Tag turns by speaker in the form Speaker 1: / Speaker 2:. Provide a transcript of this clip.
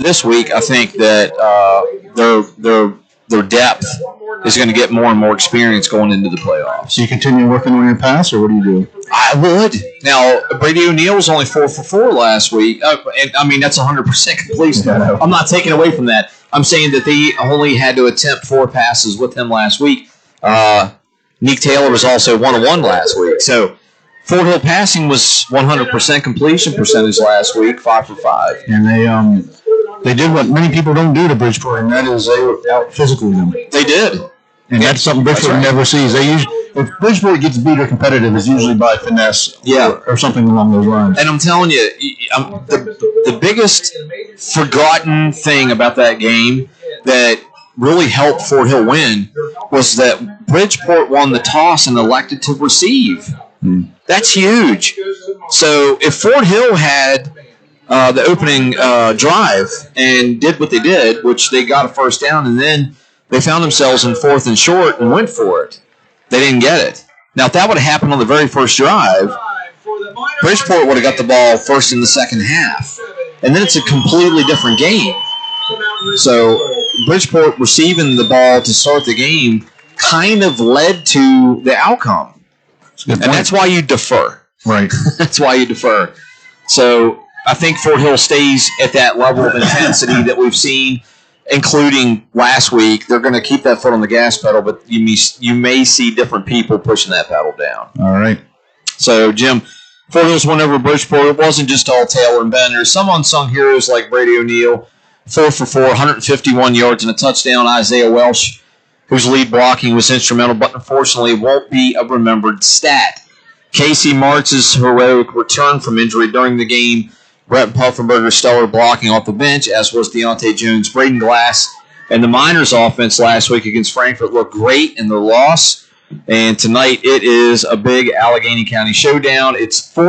Speaker 1: this week, I think that their depth is going to get more and more experience going into the playoffs.
Speaker 2: So you continue working on your pass, or what do you do?
Speaker 1: I would. Now, Brady O'Neal was only 4 for 4 last week. And, I mean, that's 100% completion.
Speaker 2: Yeah.
Speaker 1: I'm not taking away from that. I'm saying that they only had to attempt 4 passes with him last week. Nick Taylor was also 1-1 last week. So Fort Hill passing was 100% completion percentage last week, 5 for 5.
Speaker 2: And they did what many people don't do to Bridgeport, and that is they out physical them.
Speaker 1: They did.
Speaker 2: And that's something Bridgeport never sees. If Bridgeport gets beat or competitive, it's usually by finesse or something along those lines.
Speaker 1: And I'm telling you, the biggest forgotten thing about that game that really helped Fort Hill win was that Bridgeport won the toss and elected to receive. That's huge. So if Fort Hill had the opening drive and did what they did, which they got a first down, and then they found themselves in 4th and short and went for it, they didn't get it. Now, if that would have happened on the very first drive, Bridgeport would have got the ball first in the second half. And then it's a completely different game. So Bridgeport receiving the ball to start the game kind of led to the outcome. And that's why you defer.
Speaker 2: Right.
Speaker 1: That's why you defer. So I think Fort Hill stays at that level of intensity that we've seen, including last week. They're going to keep that foot on the gas pedal, but you may see different people pushing that pedal down.
Speaker 2: All right.
Speaker 1: So, Jim, Fort Hill's won over Bridgeport. It wasn't just all Taylor and Ben. There's some unsung heroes like Brady O'Neal, 4 for 4, 151 yards and a touchdown. Isaiah Welsh, whose lead blocking was instrumental, but unfortunately won't be a remembered stat. Casey Martz's heroic return from injury during the game. Brett Puffenberger's stellar blocking off the bench, as was Deontay Jones. Braden Glass and the Miners offense last week against Frankfort looked great in the loss. And tonight it is a big Allegheny County showdown. It's